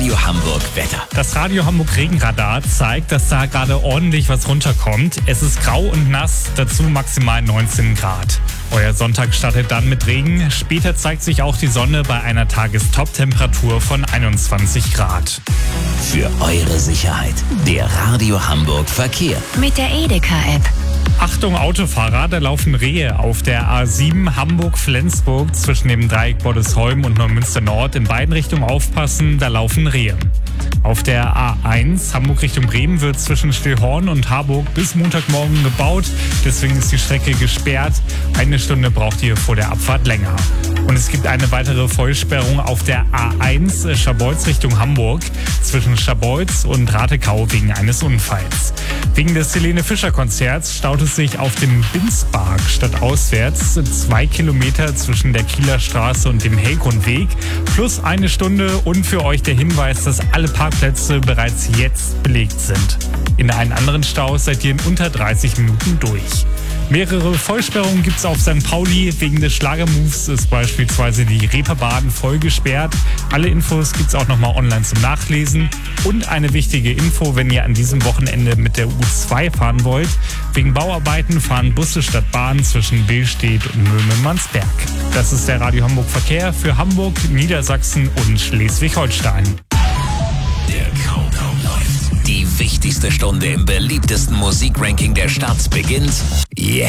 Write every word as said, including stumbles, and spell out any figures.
Radio Hamburg Wetter. Das Radio Hamburg Regenradar zeigt, dass da gerade ordentlich was runterkommt. Es ist grau und nass, dazu maximal neunzehn Grad. Euer Sonntag startet dann mit Regen. Später zeigt sich auch die Sonne bei einer Tagestop-Temperatur von einundzwanzig Grad. Für eure Sicherheit, der Radio Hamburg Verkehr. Mit der Edeka-App. Achtung Autofahrer, da laufen Rehe auf der A sieben Hamburg-Flensburg zwischen dem Dreieck Bordesholm und Neumünster Nord. In beiden Richtungen aufpassen, da laufen Rehe. Auf der A eins Hamburg Richtung Bremen wird zwischen Stillhorn und Harburg bis Montagmorgen gebaut. Deswegen ist die Strecke gesperrt. Eine Stunde braucht ihr vor der Abfahrt länger. Und es gibt eine weitere Vollsperrung auf der A eins Scharbeutz Richtung Hamburg zwischen Scharbeutz und Ratekau wegen eines Unfalls. Wegen des Helene Fischer Konzerts staut es sich auf dem Binspark stadtauswärts zwei Kilometer zwischen der Kieler Straße und dem Hellgrundweg plus eine Stunde und für euch der Hinweis, dass alle Parkplätze bereits jetzt belegt sind. In allen anderen Staus seid ihr in unter dreißig Minuten durch. Mehrere Vollsperrungen gibt es auf Sankt Pauli. Wegen des Schlagermoves ist beispielsweise die Reeperbahn voll gesperrt. Alle Infos gibt es auch nochmal online zum Nachlesen. Und eine wichtige Info, wenn ihr an diesem Wochenende mit der U zwei fahren wollt. Wegen Bauarbeiten fahren Busse statt Bahn zwischen Billstedt und Möhne-Mansberg. Das ist der Radio Hamburg Verkehr für Hamburg, Niedersachsen und Schleswig-Holstein. Der Countdown läuft. Die wichtigste Stunde im beliebtesten Musikranking der Stadt beginnt jetzt.